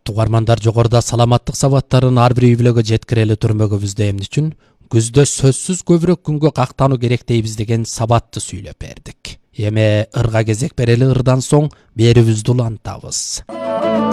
Урматтуу угармандар, жогоруда саламаттык сабаттарын ар бир үй-бүлөгө жеткирели турмөгүбүздө эмне үчүн күздө сөзсүз көбүрөөк күнгө кактануу керек дейбиз деген сабатты сүйлөп бердик. Эми ырга кезек берели, ырдан соң берүүбүздү улантабыз.